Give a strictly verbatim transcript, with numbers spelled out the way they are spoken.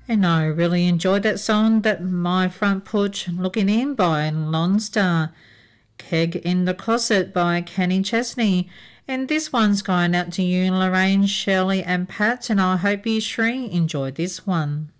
And I really enjoyed that song, That My Front Porch Looking In by Lone Star. Keg in the Closet by Kenny Chesney. And this one's going out to you, Lorraine, Shirley and Pat, and I hope you, Shree, enjoyed this one.